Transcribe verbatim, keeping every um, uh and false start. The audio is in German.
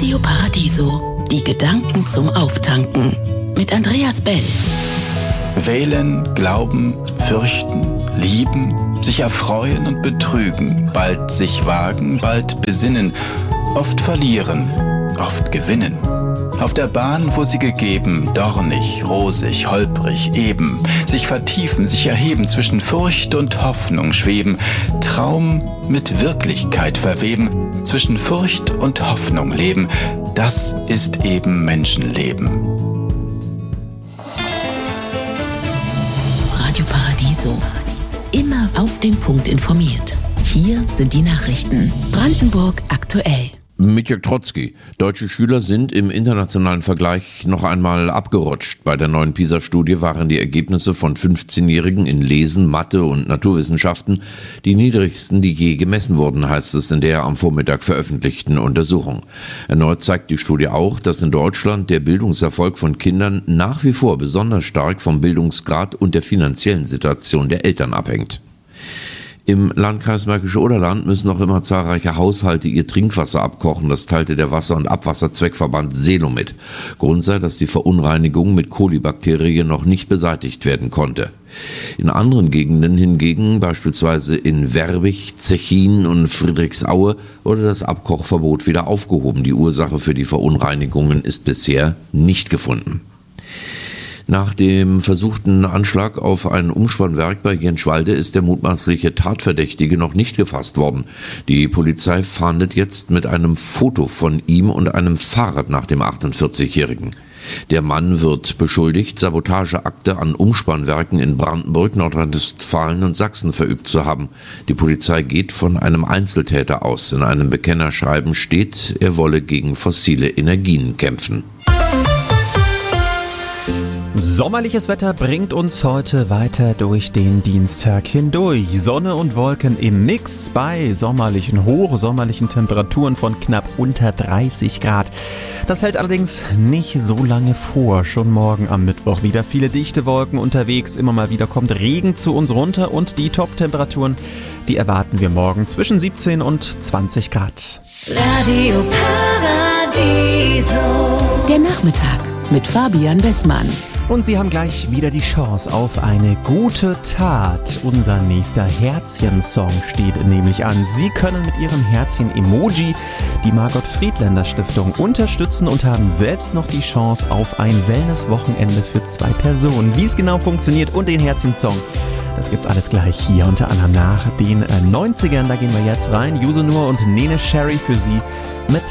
Radio Paradiso, die Gedanken zum Auftanken. Mit Andreas Bell. Wählen, glauben, fürchten, lieben, sich erfreuen und betrügen, bald sich wagen, bald besinnen, oft verlieren, oft gewinnen. Auf der Bahn, wo sie gegeben, dornig, rosig, holprig, eben, sich vertiefen, sich erheben, zwischen Furcht und Hoffnung schweben, Traum mit Wirklichkeit verweben, zwischen Furcht und Hoffnung leben, das ist eben Menschenleben. Radio Paradiso. Immer auf den Punkt informiert. Hier sind die Nachrichten. Brandenburg aktuell. Mit Jörg Trotzki. Deutsche Schüler sind im internationalen Vergleich noch einmal abgerutscht. Bei der neuen PISA-Studie waren die Ergebnisse von fünfzehnjährigen in Lesen, Mathe und Naturwissenschaften die niedrigsten, die je gemessen wurden, heißt es in der am Vormittag veröffentlichten Untersuchung. Erneut zeigt die Studie auch, dass in Deutschland der Bildungserfolg von Kindern nach wie vor besonders stark vom Bildungsgrad und der finanziellen Situation der Eltern abhängt. Im Landkreis Märkische Oderland müssen noch immer zahlreiche Haushalte ihr Trinkwasser abkochen. Das teilte der Wasser- und Abwasserzweckverband Selo mit. Grund sei, dass die Verunreinigung mit Kolibakterien noch nicht beseitigt werden konnte. In anderen Gegenden hingegen, beispielsweise in Werbig, Zechin und Friedrichsaue, wurde das Abkochverbot wieder aufgehoben. Die Ursache für die Verunreinigungen ist bisher nicht gefunden. Nach dem versuchten Anschlag auf ein Umspannwerk bei Jenschwalde ist der mutmaßliche Tatverdächtige noch nicht gefasst worden. Die Polizei fahndet jetzt mit einem Foto von ihm und einem Fahrrad nach dem achtundvierzigjährigen. Der Mann wird beschuldigt, Sabotageakte an Umspannwerken in Brandenburg, Nordrhein-Westfalen und Sachsen verübt zu haben. Die Polizei geht von einem Einzeltäter aus. In einem Bekennerschreiben steht, er wolle gegen fossile Energien kämpfen. Sommerliches Wetter bringt uns heute weiter durch den Dienstag hindurch. Sonne und Wolken im Mix bei sommerlichen, hochsommerlichen Temperaturen von knapp unter dreißig Grad. Das hält allerdings nicht so lange vor. Schon morgen am Mittwoch wieder viele dichte Wolken unterwegs. Immer mal wieder kommt Regen zu uns runter und die Top-Temperaturen, die erwarten wir morgen zwischen siebzehn und zwanzig Grad. Radio Paradiso. Der Nachmittag mit Fabian Bessmann. Und Sie haben gleich wieder die Chance auf eine gute Tat. Unser nächster Herzchen-Song steht nämlich an. Sie können mit Ihrem Herzchen-Emoji die Margot Friedländer Stiftung unterstützen und haben selbst noch die Chance auf ein Wellness-Wochenende für zwei Personen. Wie es genau funktioniert und den Herzchen-Song, das gibt's alles gleich hier, unter anderem nach den neunzigern. Da gehen wir jetzt rein. Yusunur und Nene Cherry für Sie mit